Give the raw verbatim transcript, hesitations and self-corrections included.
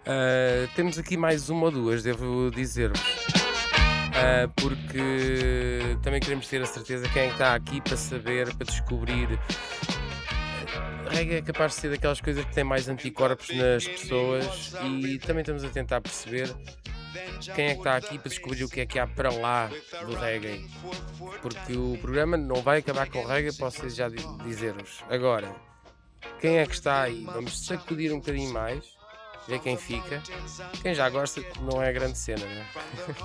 Ah, temos aqui mais uma ou duas, devo dizer-vos. Ah, porque também queremos ter a certeza quem é que está aqui para saber, para descobrir. A reggae é capaz de ser daquelas coisas que tem mais anticorpos nas pessoas e também estamos a tentar perceber quem é que está aqui para descobrir o que é que há para lá do reggae. Porque o programa não vai acabar com reggae, posso já di- dizer-vos. Agora, quem é que está aí? Vamos sacudir um bocadinho mais, ver quem fica. Quem já gosta não é grande cena, né?